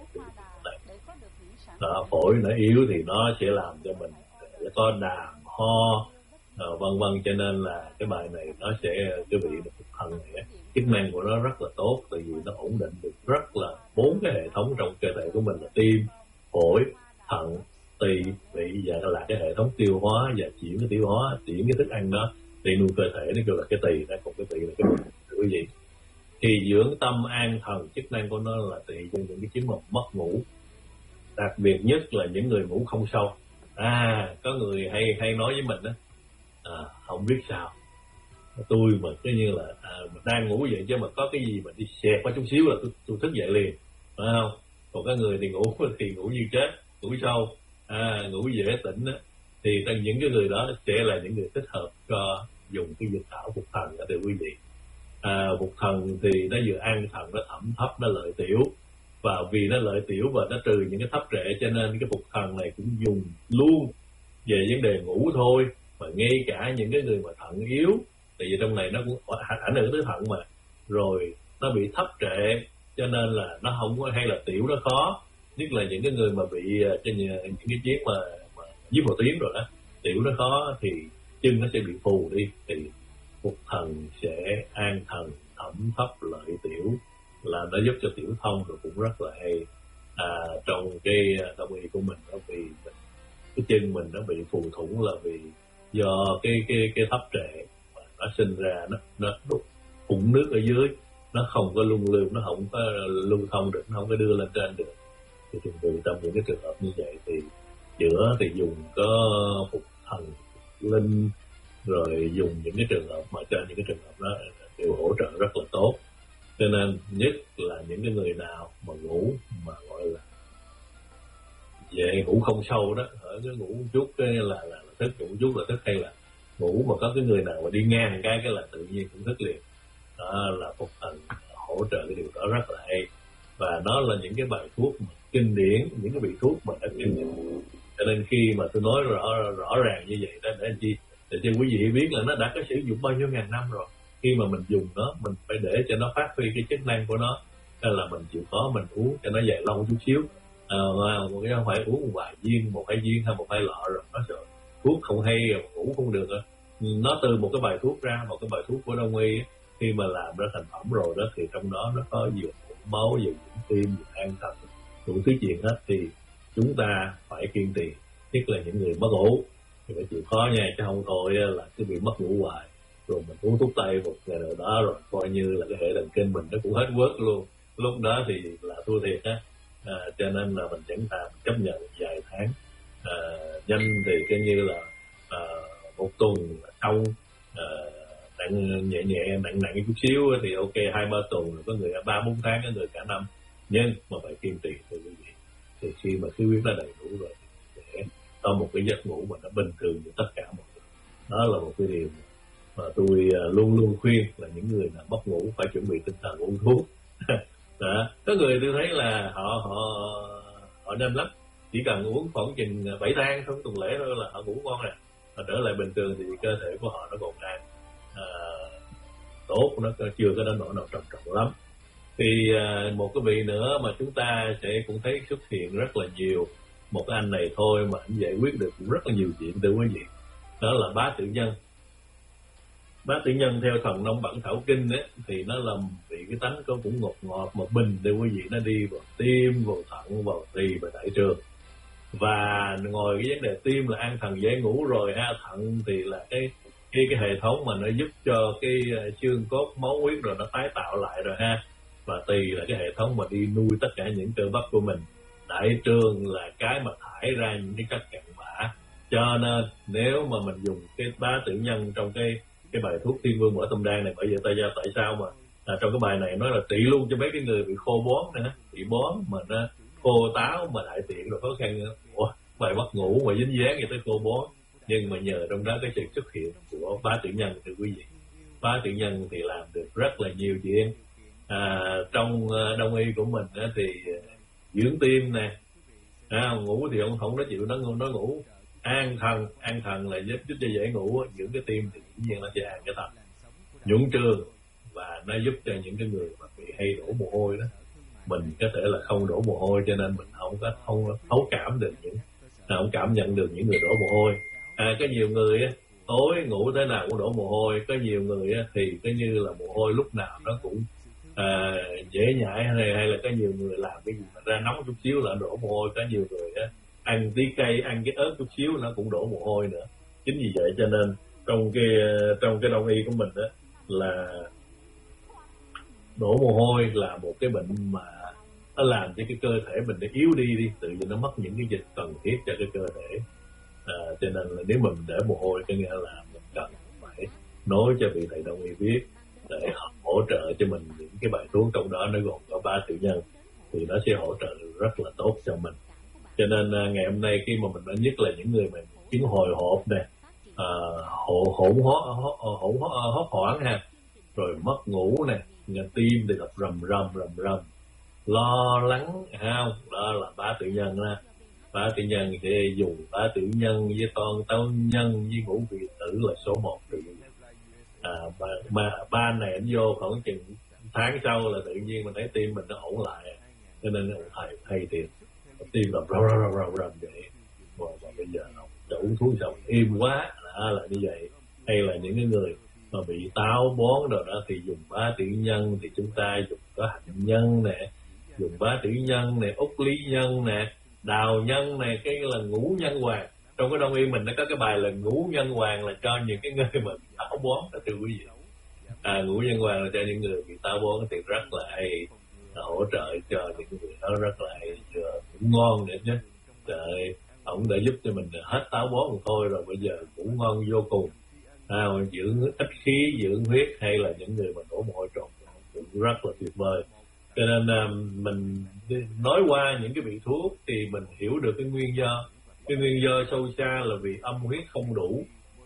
Đó, phổi nó yếu thì nó sẽ làm cho mình có đàm ho vân vân, cho nên là cái bài này nó sẽ quý vị được phục thần này chức năng của nó rất là tốt, tại vì nó ổn định được rất là bốn cái hệ thống trong cơ thể của mình là tim, phổi, thận, tỳ, vị và là cái hệ thống tiêu hóa và chuyển cái tiêu hóa, chuyển cái thức ăn đó để nuôi cơ thể, nó kêu là cái tỳ, nó còn cái tỳ là cái bụng quý vị. Thì dưỡng tâm an thần chức năng của nó là tỳ cho những cái chứng mà mất ngủ, đặc biệt nhất là những người ngủ không sâu. À, có người hay hay nói với mình đó, à, không biết sao tôi mà cái như là à, mình đang ngủ vậy chứ mà có cái gì mà đi xẹt qua chút xíu là tôi, tôi thức dậy liền, phải không? Còn có người thì ngủ thì ngủ như chết, ngủ sâu, à, ngủ dễ tỉnh đó. Thì những cái người đó sẽ là những người thích hợp cho dùng cái dược thảo phục thần đó thưa quý vị. À, phục thần thì nó vừa an thần, nó thẩm thấp, nó lợi tiểu, và vì nó lợi tiểu và nó trừ những cái thấp trệ, cho nên cái phục thần này cũng dùng luôn về vấn đề ngủ thôi. Mà ngay cả những cái người mà thận yếu, tại vì trong này nó cũng ảnh hưởng tới thận mà, rồi nó bị thấp trệ cho nên là nó không có, hay là tiểu nó khó, nhất là những cái người mà bị trên những cái chiếc mà, mà dưới một tiếng rồi đó, tiểu nó khó thì chân nó sẽ bị phù đi, thì phục thần sẽ an thần, thẩm thấp, lợi tiểu, là nó giúp cho tiểu thông, rồi cũng rất là hay. À, trong cái đông y của mình đó, vì mình, cái chân mình nó bị phù thủng là vì do cái cái cái thấp trệ mà nó sinh ra, nó nó đục ủng nước ở dưới, nó không có luân lưu, nó không có lưu thông được, nó không có đưa lên trên được. Thì thường thường trong những cái trường hợp như vậy thì chữa thì dùng có phục thần, linh, rồi dùng những cái trường hợp mà trên những cái trường hợp đó đều hỗ trợ rất là tốt. Cho nên nhất là những cái người nào mà ngủ mà gọi là về ngủ không sâu đó, ở cái ngủ chút cái là, là, là thức, ngủ chút là thức, hay là ngủ mà có cái người nào mà đi ngang cái cái là tự nhiên cũng thức liền, đó là phục thần hỗ trợ cái điều đó rất là hay. Và nó là những cái bài thuốc mà kinh điển, những cái vị thuốc mà đã kinh điển. Cho nên khi mà tôi nói rõ rõ ràng như vậy đó, để anh chi để cho quý vị biết là nó đã có sử dụng bao nhiêu ngàn năm rồi. Khi mà mình dùng nó, mình phải để cho nó phát huy cái chức năng của nó, nên là mình chịu khó mình uống cho nó dài lâu chút xíu. À, một cái không phải uống một vài viên, một hai viên hay một hai lọ rồi nó sợ thuốc không hay, ngủ không được. Nó từ một cái bài thuốc ra, một cái bài thuốc của đông y khi mà làm ra thành phẩm rồi đó, thì trong đó nó có nhiều máu, nhiều tim, nhiều an thần, đủ thứ chuyện hết. Thì chúng ta phải kiên trì, nhất là những người mất ngủ thì phải chịu khó nha, chứ không thôi là cứ bị mất ngủ hoài, rồi mình uống thuốc tây một ngày nào đó rồi coi như là cái hệ thần kinh mình nó cũng hết vớt luôn, lúc đó thì là thua thiệt á. À, cho nên là mình chẳng thà chấp nhận vài tháng, à, nhanh thì coi như là à, một tuần xong, à, nặng nhẹ nhẹ nặng nặng chút xíu thì ok hai ba tuần, rồi có người ba bốn tháng, có người cả năm, nhưng mà phải kiên trì thưa quý vị. Thì khi mà khí huyết nó đầy đủ rồi để có một cái giấc ngủ mà nó bình thường như tất cả mọi người. Đó là một cái điều mà tôi luôn luôn khuyên là những người nào mất ngủ phải chuẩn bị tinh thần uống thuốc. Đó. Có người tôi thấy là họ họ họ nên lắm, chỉ cần uống khoảng chừng bảy thang trong tuần lễ thôi là họ ngủ ngon rồi, họ trở lại bình thường thì cơ thể của họ nó còn đang à, tốt, nó chưa có đến nỗi nào trầm trọng lắm. Thì à, một cái vị nữa mà chúng ta sẽ cũng thấy xuất hiện rất là nhiều, một cái anh này thôi mà anh giải quyết được cũng rất là nhiều chuyện thưa quý vị, đó là bá tử nhân. Bá tử nhân theo thần nông bản thảo kinh ấy, thì nó là vị cái tánh có cũng ngọt ngọt mà bình để quý vị, nó đi vào tim, vào thận, vào tỳ và đại trường. Và ngồi cái vấn đề tim là an thần dễ ngủ rồi ha, thận thì là cái cái cái hệ thống mà nó giúp cho cái xương cốt máu huyết rồi nó tái tạo lại rồi ha, và tỳ là cái hệ thống mà đi nuôi tất cả những cơ bắp của mình, đại trường là cái mà thải ra những cái chất cặn bã. Cho nên nếu mà mình dùng cái bá tử nhân trong cái cái bài thuốc Thiên Vương Mở Tâm Đan này, bởi vậy tại sao tại sao mà à, trong cái bài này nói là trị luôn cho mấy cái người bị khô bón nữa, bị bón mà nó khô táo mà đại tiện rồi khó khăn nữa. Ủa, bài mất ngủ mà dính dáng vậy tới khô bón, nhưng mà nhờ trong đó cái sự xuất hiện của bá tử nhân thì quý vị, bá tử nhân thì làm được rất là nhiều chuyện. à, trong đông y của mình á, thì dưỡng tim nè, à, ngủ thì ông không nói chịu nó nó ngủ. An thần, an thần là giúp giúp cho dễ ngủ, dưỡng cái tim thì dĩ nhiên nó sẽ an cái thần, nhuận trường, và nó giúp cho những cái người mà bị hay đổ mồ hôi đó, mình có thể là không đổ mồ hôi, cho nên mình không có không thấu cảm được những không cảm nhận được những người đổ mồ hôi. À, có nhiều người á, tối ngủ thế nào cũng đổ mồ hôi, có nhiều người á, thì có như là mồ hôi lúc nào nó cũng à, dễ nhảy, hay, hay là có nhiều người làm cái gì mà ra nóng chút xíu là đổ mồ hôi, có nhiều người á, ăn tí cây, ăn cái ớt chút xíu nó cũng đổ mồ hôi nữa. Chính vì vậy cho nên trong cái trong cái đông y của mình đó là đổ mồ hôi là một cái bệnh mà nó làm cho cái cơ thể mình nó yếu đi đi, tự nhiên nó mất những cái dịch cần thiết cho cái cơ thể. À, cho nên là nếu mình để mồ hôi có nghĩa là mình cần phải nói cho vị thầy đông y biết để hỗ trợ cho mình những cái bài thuốc, trong đó nó gồm có ba tiểu nhân, thì nó sẽ hỗ trợ rất là tốt cho mình. Cho nên à, ngày hôm nay khi mà mình nói nhất là những người mà chứng hồi hộp nè, à, hỗn hỗn hỗn hốt hoảng ha, rồi mất ngủ nè, tim thì đập rầm rầm rầm rầm, lo lắng không, đó là bá tự nhân đó. Bá tự nhân thì dùng bá tự nhân với con táo nhân với ngũ vị tử là số một tự nhiên. À, mà, mà ba này anh vô khoảng chừng tháng sau là tự nhiên mình thấy tim mình nó ổn lại, cho nên thầy thầy tiền tim đập rầm rầm rầm rầm rầm vậy. Và, và bây giờ nó uống thuốc xong im quá, đó là như vậy. Hay là những cái người mà bị táo bón rồi đó thì dùng bá tử nhân, thì chúng ta dùng có hạnh nhân nè, dùng bá tử nhân nè, úc lý nhân nè, đào nhân nè, cái là ngũ nhân hoàng. Trong cái đông y mình nó có cái bài là ngũ nhân hoàng, là cho những cái người mà bị táo bón đó thưa quý vị. À, ngũ nhân hoàng là cho những người bị táo bón thì rất là hay, hỗ trợ cho những người đó rất là hay, cũng ngon nữa chứ. Trời, ông đã giúp cho mình hết táo bón rồi thôi, rồi bây giờ cũng ngon vô cùng. À, dưỡng ít khí, dưỡng huyết, hay là những người mà đổ mồ hôi trộn cũng rất là tuyệt vời. Cho nên uh, mình nói qua những cái vị thuốc thì mình hiểu được cái nguyên do. Cái nguyên do sâu xa là vì âm huyết không đủ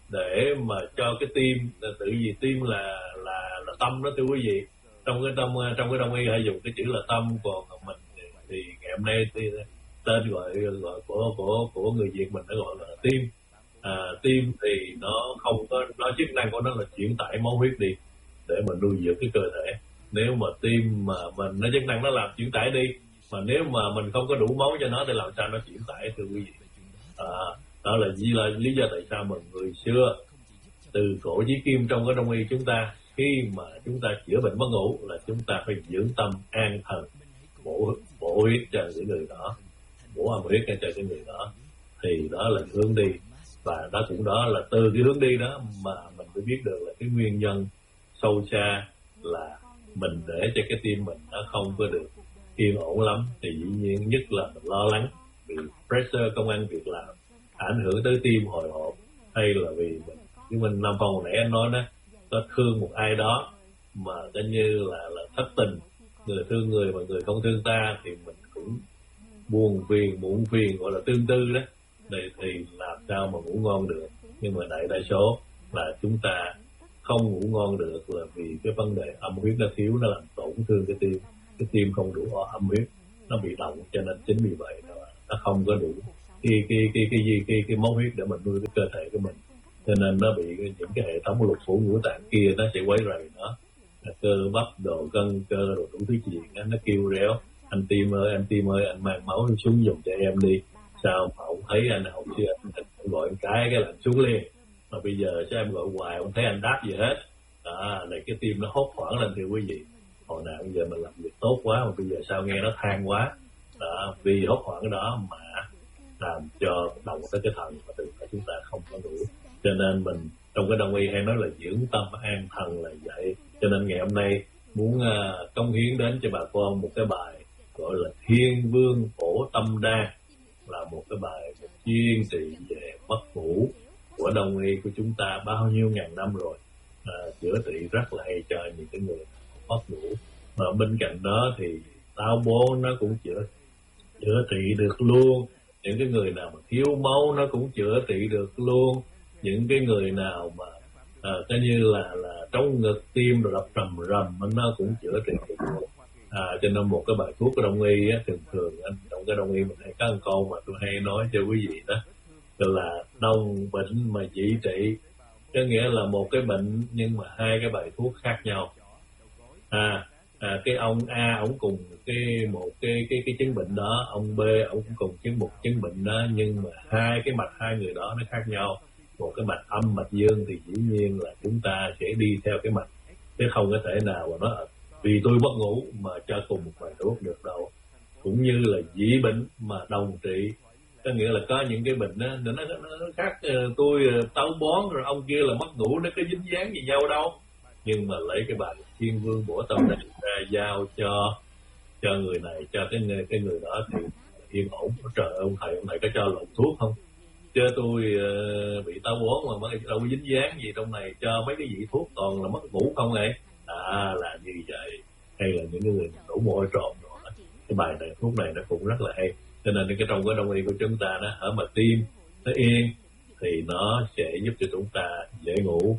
để mà cho cái tim, tự vì tim là là là tâm đó thưa quý vị. Trong cái tâm trong cái đông y hay dùng cái chữ là tâm, còn mình thì, thì ngày hôm nay thì tên gọi gọi của của của người Việt mình nó gọi là tim. À, tim thì nó không có, nó chức năng của nó là chuyển tải máu huyết đi để mà nuôi dưỡng cái cơ thể. Nếu mà tim mà mình nó chức năng nó làm chuyển tải đi, mà nếu mà mình không có đủ máu cho nó thì làm sao nó chuyển tải thưa quý vị. À, đó là lý, là lý do tại sao mà người xưa từ cổ chí kim trong cái đông y chúng ta, khi mà chúng ta chữa bệnh mất ngủ là chúng ta phải dưỡng tâm an thần, bổ bổ huyết cho những người đó, bổ âm huyết cho cái người đó, thì đó là hướng đi. Và đó cũng đó là từ cái hướng đi đó mà mình mới biết được là cái nguyên nhân sâu xa là mình để cho cái tim mình nó không có được yên ổn lắm, thì dĩ nhiên nhất là mình lo lắng bị pressure công ăn việc làm ảnh hưởng tới tim hồi hộp, hay là vì mình như mình Nam Phong hồi nãy anh nói đó, có thương một ai đó mà coi như là là thất tình, người thương người mà người không thương ta thì mình cũng buồn phiền muộn phiền, gọi là tương tư đó. Đây thì làm sao mà ngủ ngon được. Nhưng mà đại đa số là chúng ta không ngủ ngon được là vì cái vấn đề âm huyết nó thiếu, nó làm tổn thương cái tim, cái tim không đủ âm huyết, nó bị động, cho nên chính vì vậy nó không có đủ cái cái cái cái gì cái cái máu huyết để mình nuôi cái cơ thể của mình, cho nên nó bị những cái hệ thống lục phủ ngũ tạng kia nó sẽ quấy rầy nó, cơ bắp đồ gân cơ đồ đủ thứ chuyện nó kêu réo. Anh Tim ơi, anh Tim ơi, anh mang máu xuống dùng cho em đi. Sao mà ông thấy anh không chứ anh, anh gọi một cái cái lạnh xuống liền, mà bây giờ sao em gọi hoài không thấy anh đáp gì hết. Đó, này cái tim nó hốt hoảng lên thưa quý vị. Hồi nào bây giờ mình làm việc tốt quá mà bây giờ sao nghe nó than quá. Đó, vì hốt hoảng đó mà làm cho động tới cái thần mà từ chúng ta không có đủ. Cho nên mình trong cái đông y hay nói là dưỡng tâm an thần là vậy. Cho nên ngày hôm nay muốn uh, cống hiến đến cho bà con một cái bài gọi là Thiên Vương Phổ Tâm Đa, là một cái bài chuyên trị về mất ngủ của đông y của chúng ta bao nhiêu ngàn năm rồi, à, chữa trị rất là hay cho những cái người mất ngủ. Mà bên cạnh đó thì táo bón nó cũng chữa chữa trị được luôn. Những cái người nào mà thiếu máu nó cũng chữa trị được luôn. Những cái người nào mà à, coi như là là trong ngực tim rồi đập rầm rầm nó cũng chữa trị được. À, cho nên một cái bài thuốc của đông y á, thường thường anh trong cái đông y mình hay có một câu mà tôi hay nói cho quý vị đó là đông bệnh mà dị trị, có nghĩa là một cái bệnh nhưng mà hai cái bài thuốc khác nhau. À, à cái ông A ông cùng cái một cái cái cái chứng bệnh đó, ông B ông cũng cùng chứng một chứng bệnh đó, nhưng mà hai cái mạch hai người đó nó khác nhau. Một cái mạch âm mạch dương thì dĩ nhiên là chúng ta sẽ đi theo cái mạch, chứ không có thể nào mà nó vì tôi mất ngủ mà cho cùng một bài thuốc được đâu. Cũng như là dị bệnh mà đồng trị, có nghĩa là có những cái bệnh đó, nó, nó, nó khác. Tôi táo bón rồi ông kia là mất ngủ, nó có dính dáng gì nhau đâu. Nhưng mà lấy cái bài Thiên Vương Bổ Tâm này ra giao cho cho người này, cho cái người, cái người đó thì yên ổn. Trời ơi, ông thầy ông thầy có cho lộn thuốc không? Chứ tôi uh, bị táo bón mà đâu có dính dáng gì trong này, cho mấy cái vị thuốc toàn là mất ngủ không vậy? À là như vậy. Hay là những người đổ mồ hôi trộn rồi đó. Cái bài này thuốc này nó cũng rất là hay. Cho nên cái trong cái đông y của chúng ta nó ở mà tim nó yên thì nó sẽ giúp cho chúng ta dễ ngủ,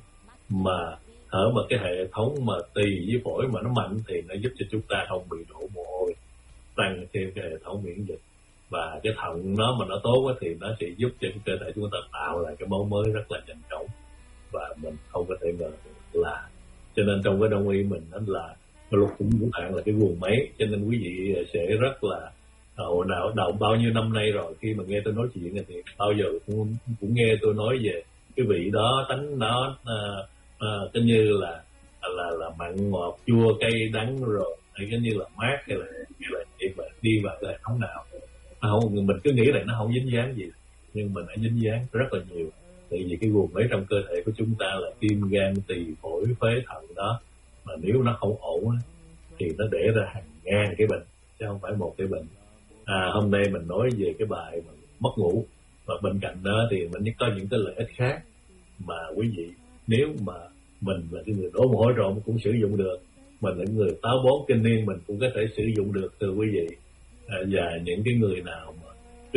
mà ở mà cái hệ thống mà tỳ với phổi mà nó mạnh thì nó giúp cho chúng ta không bị đổ mồ hôi, tăng thêm cái hệ thống miễn dịch. Và cái thận nó mà nó tốt thì nó sẽ giúp cho cơ thể chúng ta tạo lại cái máu mới rất là nhanh chóng, và mình không có thể ngờ là. Cho nên trong cái đông y mình đó là luật cũng ngũ tạng là cái guồng máy. Cho nên quý vị sẽ rất là hồi nào đầu bao nhiêu năm nay rồi, khi mà nghe tôi nói chuyện thì bao giờ cũng, cũng nghe tôi nói về cái vị đó, tánh đó, à, à, cái như là là là mặn ngọt chua cay đắng rồi hay cái như là mát hay là hay là gì mà đi vào cái hệ thống nào. Không, mình cứ nghĩ là nó không dính dáng gì, nhưng mình đã dính dáng rất là nhiều. Tại vì cái guồng máy trong cơ thể của chúng ta là tim, gan, tỳ, phổi, phế, thận đó, mà nếu nó không ổn thì nó để ra hàng ngàn cái bệnh, chứ không phải một cái bệnh. À, hôm nay mình nói về cái bài mà mất ngủ, và bên cạnh đó thì mình có những cái lợi ích khác mà quý vị nếu mà mình là cái người đổ mồ hôi trộn cũng sử dụng được, mình là người táo bón kinh niên mình cũng có thể sử dụng được thưa quý vị. À, và những cái người nào mà cứ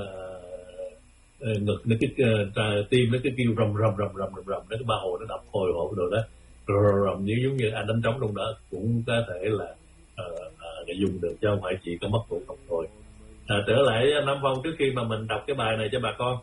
uh, ngực nó cứ uh, tim nó cứ kêu rầm rầm rầm rầm rầm rầm, nó cái ba hồ nó đập hồi hộp rồi đó, rầm rầm như giống như anh đánh trống trong đó, cũng có thể là uh, uh, dùng được, chứ không phải chỉ có mất ngủ không thôi. À, trở lại Nam Phong, trước khi mà mình đọc cái bài này cho bà con.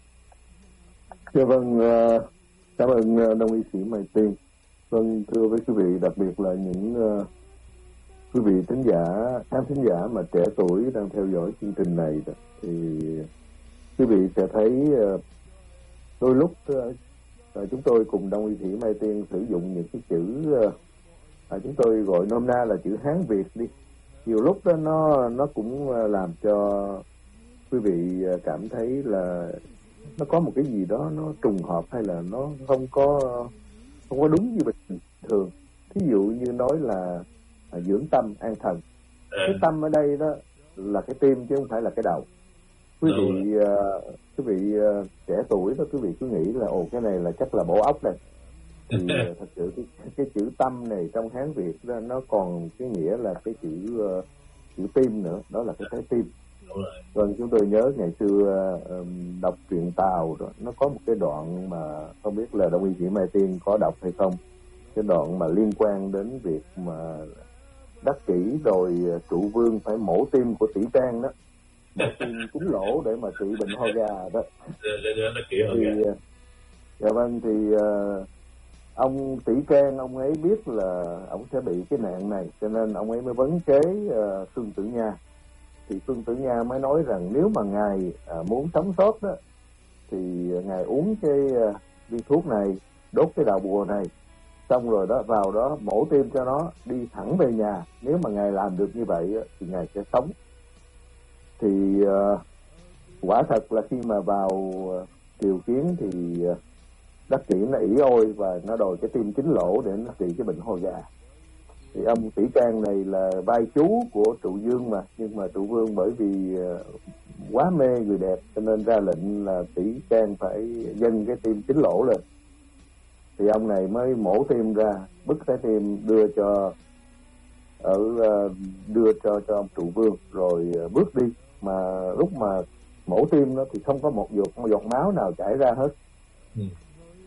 Dạ vâng, uh, cảm ơn uh, đông y sĩ Mai Tiên. Vâng, thưa với quý vị, đặc biệt là những uh, quý vị thính giả, khán thính giả mà trẻ tuổi đang theo dõi chương trình này đó, thì quý vị sẽ thấy uh, đôi lúc uh, chúng tôi cùng đông y sĩ Mai Tiên sử dụng những cái chữ uh, à, chúng tôi gọi nôm na là chữ Hán Việt đi. Nhiều lúc đó nó nó cũng làm cho quý vị cảm thấy là nó có một cái gì đó nó trùng hợp, hay là nó không có không có đúng như bình thường. Thí dụ như nói là à, dưỡng tâm an thần. Cái tâm ở đây đó là cái tim chứ không phải là cái đầu. Quý vị uh, quý vị uh, trẻ tuổi đó, quý vị cứ nghĩ là ồ cái này là chắc là bộ óc này. Thì uh, thật sự cái, cái chữ tâm này trong Hán Việt đó, nó còn cái nghĩa là cái chữ uh, chữ tim nữa, đó là cái trái tim. Vâng, chúng tôi nhớ ngày xưa uh, đọc truyện Tào đó, nó có một cái đoạn mà không biết là đông y sĩ Mai Tiên có đọc hay không, cái đoạn mà liên quan đến việc mà Đắc Kỷ rồi Trụ Vương phải mổ tim của Tỷ Trang đó, mổ tim kính lỗ để mà trị bệnh ho gà đó. Thì dạ vâng, thì uh, ông Tỷ Trang ông ấy biết là ông sẽ bị cái nạn này, cho nên ông ấy mới vấn kế uh, Khương Tử Nha. Thì Khương Tử Nha mới nói rằng nếu mà ngài uh, muốn sống sót đó thì ngài uống cái uh, viên thuốc này, đốt cái đào bùa này, xong rồi đó vào đó mổ tim cho nó, đi thẳng về nhà. Nếu mà ngài làm được như vậy thì ngài sẽ sống. Thì uh, quả thật là khi mà vào uh, triều kiến thì uh, Đắc Kỷ nó ỷ ôi và nó đòi cái tim chính lỗ để nó trị cái bệnh ho gà. Thì ông Tỷ Trang này là vai chú của Trụ Vương mà, nhưng mà Trụ Vương bởi vì uh, quá mê người đẹp cho nên ra lệnh là Tỷ Trang phải dâng cái tim chính lỗ lên. Thì ông này mới mổ tim ra, bứt trái tim đưa cho ở uh, đưa cho cho ông Trụ Vương rồi uh, bước đi. Mà lúc mà mổ tim đó thì không có một giọt một giọt máu nào chảy ra hết. Ừ.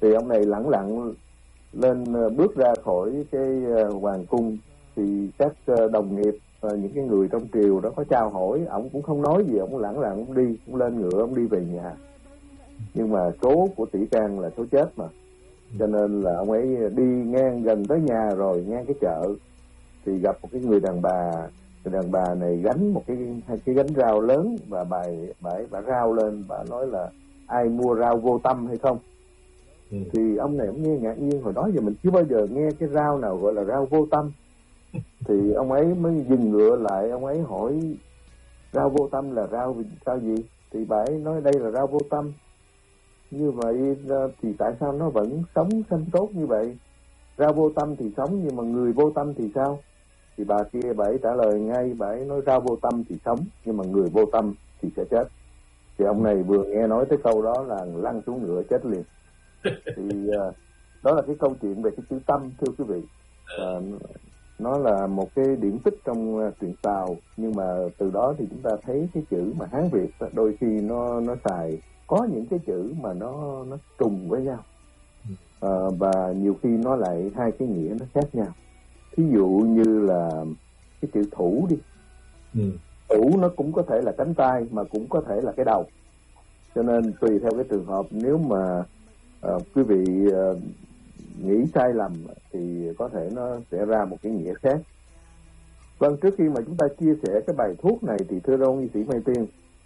Thì ông này lẳng lặng lên bước ra khỏi cái hoàng cung, thì các đồng nghiệp những cái người trong triều đó có chào hỏi, ông cũng không nói gì, ông lẳng lặng ông đi, ông lên ngựa ông đi về nhà. Nhưng mà số của Tỷ Can là số chết mà, cho nên là ông ấy đi ngang gần tới nhà rồi, ngang cái chợ thì gặp một cái người đàn bà. Người đàn bà này gánh một cái hai cái gánh rau lớn, và bà bà bà rao lên, bà nói là ai mua rau vô tâm hay không. Ừ. Thì ông này ông nghe ngạc nhiên, hồi đó giờ mình chưa bao giờ nghe cái rau nào gọi là rau vô tâm. Thì ông ấy mới dừng ngựa lại, ông ấy hỏi rau vô tâm là rau rau gì? Thì bà ấy nói đây là rau vô tâm. Như vậy thì tại sao nó vẫn sống xanh tốt như vậy? Rau vô tâm thì sống, nhưng mà người vô tâm thì sao? Thì bà kia bà ấy trả lời ngay, bà ấy nói rau vô tâm thì sống, nhưng mà người vô tâm thì sẽ chết. Thì ông này vừa nghe nói tới câu đó là lăn xuống ngựa chết liền. Thì uh, đó là cái câu chuyện về cái chữ tâm, thưa quý vị. Uh, nó là một cái điển tích trong uh, truyện Tàu, nhưng mà từ đó thì chúng ta thấy cái chữ mà Hán Việt đôi khi nó nó xài có những cái chữ mà nó nó trùng với nhau, uh, và nhiều khi nó lại hai cái nghĩa nó khác nhau. Thí dụ như là cái chữ thủ đi, ừ. thủ nó cũng có thể là cánh tay mà cũng có thể là cái đầu, cho nên tùy theo cái trường hợp, nếu mà uh, quý vị uh, nghĩ sai lầm thì có thể nó sẽ ra một cái nghĩa khác. Vâng, trước khi mà chúng ta chia sẻ cái bài thuốc này thì thưa ông y sĩ Mai Tiên,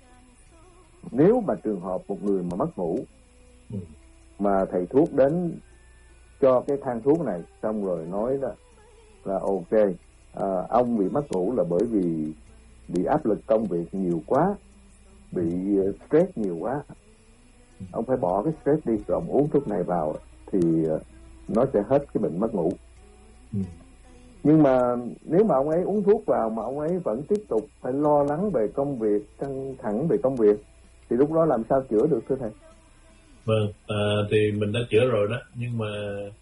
nếu mà trường hợp một người mà mất ngủ, ừ. mà thầy thuốc đến cho cái thang thuốc này xong rồi nói đó là ok, à, ông bị mất ngủ là bởi vì bị áp lực công việc nhiều quá, bị stress nhiều quá, ông phải bỏ cái stress đi rồi ông uống thuốc này vào thì nó sẽ hết cái bệnh mất ngủ. ừ. Nhưng mà nếu mà ông ấy uống thuốc vào mà ông ấy vẫn tiếp tục phải lo lắng về công việc, căng thẳng về công việc, thì lúc đó làm sao chữa được thưa thầy? Vâng, à, thì mình đã chữa rồi đó, nhưng mà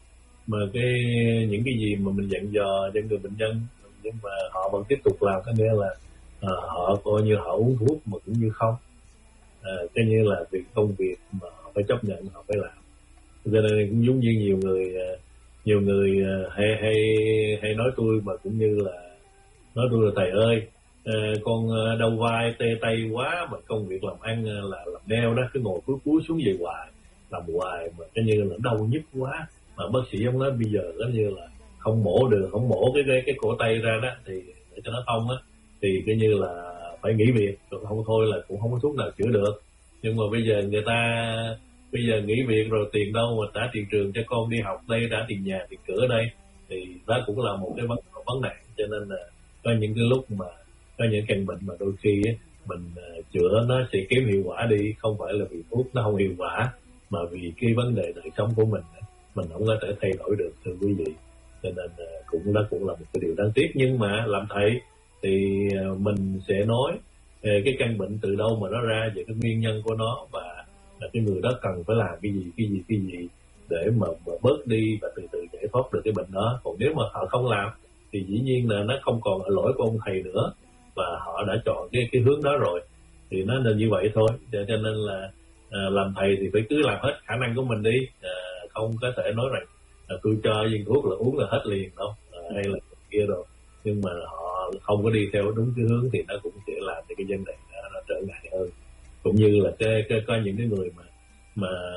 mà cái những cái gì mà mình dặn dò cho người bệnh nhân, nhưng mà họ vẫn tiếp tục làm, có nghĩa là à, họ coi như họ uống thuốc mà cũng như không, à, cái như là việc công việc mà họ phải chấp nhận, họ phải làm. Cho nên cũng giống như nhiều người nhiều người hay hay hay nói tôi, mà cũng như là nói tôi là thầy ơi, à, con đau vai tê tay quá, mà công việc làm ăn là làm neo đó, cứ ngồi cúi cúi xuống về hoài, làm hoài mà cái như là đau nhức quá, mà bác sĩ ông nói bây giờ có như là không mổ được, không mổ cái cái, cái cổ tay ra đó thì để cho nó thông á, thì cái như là phải nghỉ việc, rồi không thôi là cũng không có thuốc nào chữa được. Nhưng mà bây giờ người ta bây giờ nghỉ việc rồi tiền đâu mà trả tiền trường cho con đi học đây, trả tiền nhà tiền cửa đây, thì đó cũng là một cái vấn vấn nạn. Cho nên là có những cái lúc mà có những căn bệnh mà đôi khi á, mình uh, chữa nó sẽ kém hiệu quả đi, không phải là vì thuốc nó không hiệu quả, mà vì cái vấn đề đời sống của mình mình không có thể thay đổi được, thưa quý vị. Cho nên uh, cũng đó cũng là một cái điều đáng tiếc. Nhưng mà làm thầy thì uh, mình sẽ nói uh, cái căn bệnh từ đâu mà nó ra, về cái nguyên nhân của nó, và là cái người đó cần phải làm cái gì cái gì cái gì để mà, mà bớt đi và từ từ giải thoát được cái bệnh đó. Còn nếu mà họ không làm thì dĩ nhiên là nó không còn ở lỗi của ông thầy nữa, và họ đã chọn cái cái hướng đó rồi, thì nó nên như vậy thôi. Cho, cho nên là à, làm thầy thì phải cứ làm hết khả năng của mình đi, à, không có thể nói rằng à, tôi cho viên thuốc là uống là hết liền đâu, à, hay là kia rồi. Nhưng mà họ không có đi theo đúng cái hướng thì nó cũng sẽ làm cho cái vấn đề nó, nó trở ngại hơn. Cũng như là cái, cái có những cái người mà mà